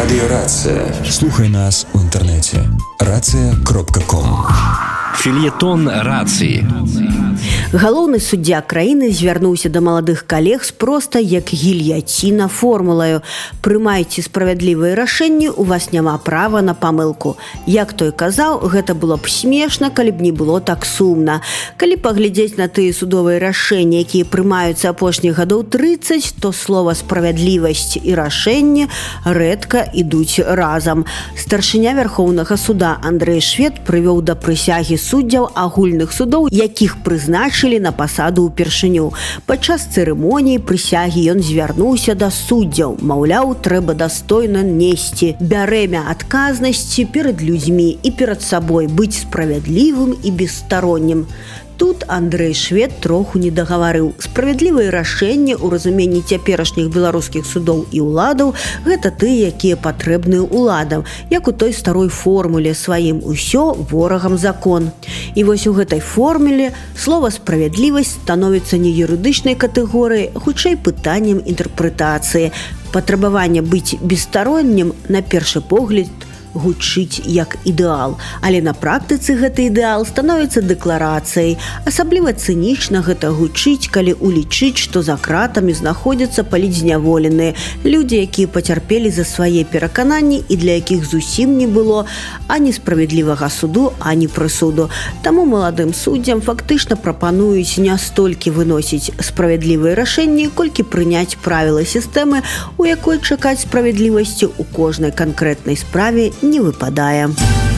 Радио Рация. Слухай нас у інтэрнэце racia.com. Фельетон рацыі. Галоўны суддзя краіны звярнуўся да маладых калег з проста як гільяціна формулаю: прымайце справядлівыя рашэнні, у вас няма права на памылку. Як той казаў, гэта было б смешна, калі б не было так сумна. Калі паглядзець на тыя судовыя рашэнні, якія прымаюцца апошніх гадоў 30, то слова справядлівасць і рашэнне рэдка ідуць разам. Старшыня Вярхоўнага суда Андрэй Швед прывёў да прысягі суддзяў агульных судоў, якіх прызначылі на пасаду ўпершыню. Падчас цырымоніі прысягі ён звярнуўся да суддзяў. Маўляў, трэба дастойна несці бярэмя адказнасці перад людзьмі і перад сабой, быць справядлівым і бесстароннім. Тут Андрэй Швед троху не дагаварыў. Справядлівыя рашэнні ў разуменні цяперашніх беларускіх судоў і ўладаў – гэта тыя, якія патрэбныя ўладам, як у той старой формуле сваім «усё ворагам закон». І вось у гэтай формуле слова «справядлівасць» становіцца не юрыдычнай катэгорыяй, хутчэй пытаннем інтэрпрэтацыі. Патрабаванне быць бесстароннім, на першы погляд, гучыць як ідэал, але на практыцы гэты ідэал становіцца дэкларацыяй. Асабліва цынічна гэта гучыць, калі улічыць, што за кратамі знаходзяцца палітзняволеныя людзі, якія пацярпелі за свае перакананні і для якіх зусім не было ані справядлівага суду, ані прысуду. Таму маладым суддзям фактычна прапануюць не столькі выносіць справядлівыя рашэнні, колькі прыняць правілы сістэмы, у якой чакаць справядлівасці ў кожнай канкрэтнай справе не выпадае.